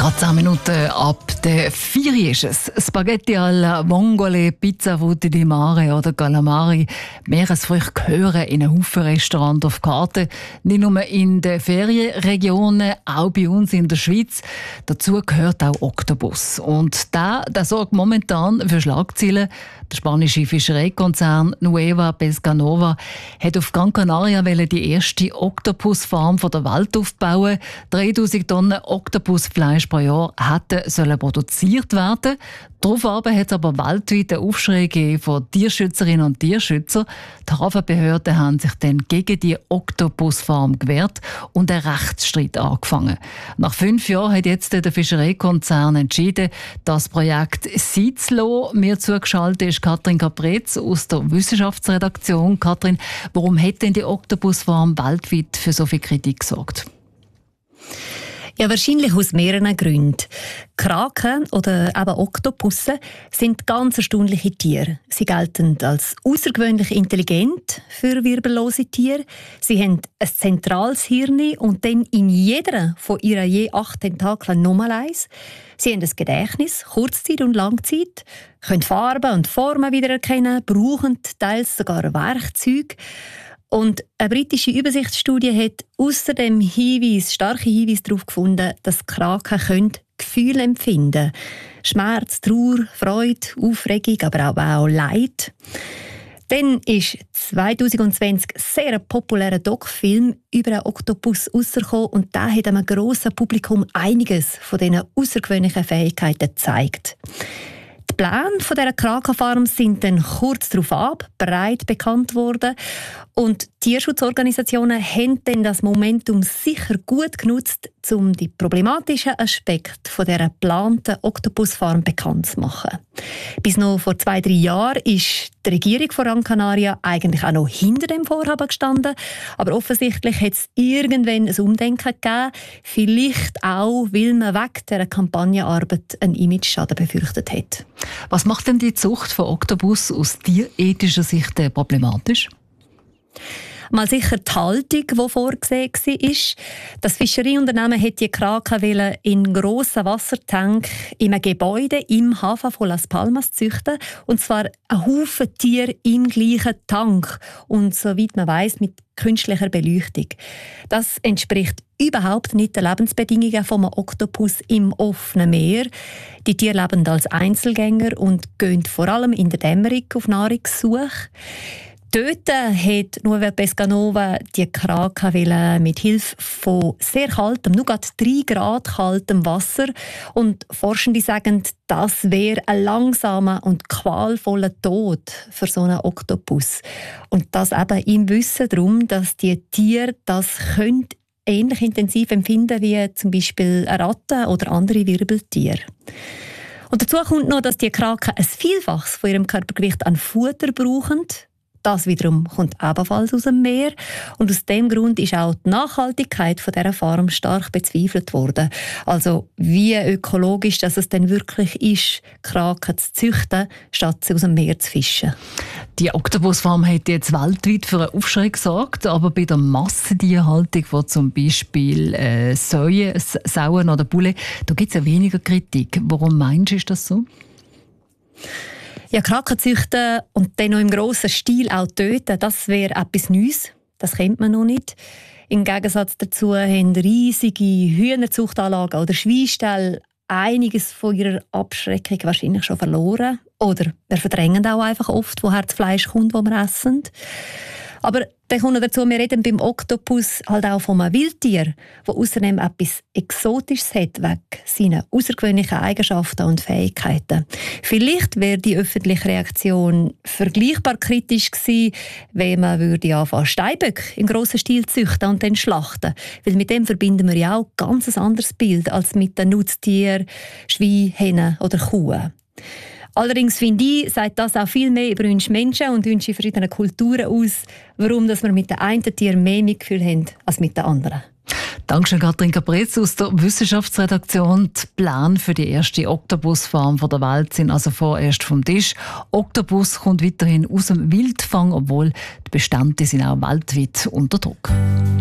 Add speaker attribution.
Speaker 1: Gerade 10 Minuten ab der 4 ist es. Spaghetti alla vongole, Pizza frutti di mare oder Calamari. Meeresfrüchte gehören in einen Haufen Restaurants auf Karte. Nicht nur in den Ferienregionen, auch bei uns in der Schweiz. Dazu gehört auch Oktopus. Und der sorgt momentan für Schlagzeilen. Der spanische Fischereikonzern Nueva Pescanova hat auf Gran Canaria die erste Oktopusfarm der Welt aufbauen. 3000 Tonnen Oktopusfleisch pro Jahr sollen produziert werden. Daraufhin hat es aber weltweit einen Aufschrei gegeben von Tierschützerinnen und Tierschützern. Die Hafenbehörden haben sich dann gegen die Oktopusfarm gewehrt und einen Rechtsstreit angefangen. Nach 5 Jahren hat jetzt der Fischereikonzern entschieden, das Projekt sein zu lassen. Mir zugeschaltet ist Katrin Caprez aus der Wissenschaftsredaktion. Katrin, warum hat denn die Oktopusfarm weltweit für so viel Kritik gesorgt?
Speaker 2: Ja, wahrscheinlich aus mehreren Gründen. Kraken oder eben Oktopusse sind ganz erstaunliche Tiere. Sie gelten als außergewöhnlich intelligent für wirbellose Tiere. Sie haben ein zentrales Hirn und dann in jeder von ihren je 8 Tentakeln nochmal eins. Sie haben ein Gedächtnis, Kurzzeit und Langzeit, können Farben und Formen wiedererkennen, brauchen teils sogar Werkzeuge. Und eine britische Übersichtsstudie hat außerdem starke Hinweise darauf gefunden, dass Kraken Gefühle empfinden können. Schmerz, Trauer, Freude, Aufregung, aber auch Leid. Dann ist 2020 sehr ein populärer Doc-Film über einen Oktopus herausgekommen und der hat einem grossen Publikum einiges von diesen außergewöhnlichen Fähigkeiten gezeigt. Die Pläne dieser Krakenfarm sind dann kurz darauf breit bekannt worden und Tierschutzorganisationen haben dann das Momentum sicher gut genutzt, um die problematischen Aspekte dieser geplanten Oktopusfarm bekannt zu machen. Bis noch vor 2-3 Jahren ist die Regierung von Gran Canaria eigentlich auch noch hinter dem Vorhaben gestanden, aber offensichtlich hat es irgendwann ein Umdenken gegeben, vielleicht auch, weil man wegen dieser Kampagnenarbeit einen Imageschaden befürchtet hat.
Speaker 1: Was macht denn die Zucht von Oktopus aus tierethischer Sicht problematisch?
Speaker 2: Mal sicher die Haltung, die vorgesehen war. Das Fischereiunternehmen wollte die Kraken in grossen Wassertank in einem Gebäude im Hafen von Las Palmas züchten. Und zwar ein Haufen Tiere im gleichen Tank. Und soweit man weiss, mit künstlicher Beleuchtung. Das entspricht überhaupt nicht den Lebensbedingungen eines Oktopus im offenen Meer. Die Tiere leben als Einzelgänger und gehen vor allem in der Dämmerung auf Nahrungssuche. Dort hat Nueva Pescanova die Kraken mit Hilfe von sehr kaltem, nur gerade 3 Grad kaltem Wasser. Und Forschende sagen, das wäre ein langsamer und qualvoller Tod für so einen Oktopus. Und das eben im Wissen darum, dass die Tiere das ähnlich intensiv empfinden wie zum Beispiel eine Ratte oder andere Wirbeltiere. Und dazu kommt noch, dass die Kraken ein Vielfaches von ihrem Körpergewicht an Futter brauchen. Das wiederum kommt ebenfalls aus dem Meer. Und aus dem Grund ist auch die Nachhaltigkeit von dieser Farm stark bezweifelt worden. Also wie ökologisch dass es denn wirklich ist, Kraken zu züchten, statt sie aus dem Meer zu fischen.
Speaker 1: Die Oktopusfarm hat jetzt weltweit für einen Aufschrei gesorgt, aber bei der Massentierhaltung, wo zum Beispiel Sauen oder Bulle, da gibt es ja weniger Kritik. Warum meinst du, ist das so?
Speaker 2: Ja, Kraken züchten und dann noch im grossen Stil auch töten, das wäre etwas Neues. Das kennt man noch nicht. Im Gegensatz dazu haben riesige Hühnerzuchtanlagen oder Schweinställe einiges von ihrer Abschreckung wahrscheinlich schon verloren. Oder wir verdrängen auch einfach oft, woher das Fleisch kommt, das wir essen. Aber dann kommt noch dazu, wir reden beim Oktopus halt auch von einem Wildtier, das außerdem etwas Exotisches hat, wegen seiner außergewöhnlichen Eigenschaften und Fähigkeiten. Vielleicht wäre die öffentliche Reaktion vergleichbar kritisch gewesen, wenn man anfangen Steinböcke im grossen Stil züchten und dann schlachten. Weil mit dem verbinden wir ja auch ein ganz anderes Bild als mit den Nutztieren, Schweinen, Hennen oder Kuhen. Allerdings finde ich, sagt das auch viel mehr über uns Menschen und unsere verschiedenen Kulturen aus, warum dass wir mit den einen Tieren mehr Mitgefühl haben als mit den anderen.
Speaker 1: Dankeschön, Katrin Caprez aus der Wissenschaftsredaktion. Die Pläne für die erste Oktopusfarm der Welt sind also vorerst vom Tisch. Oktopus kommt weiterhin aus dem Wildfang, obwohl die Bestände sind auch weltweit unter Druck.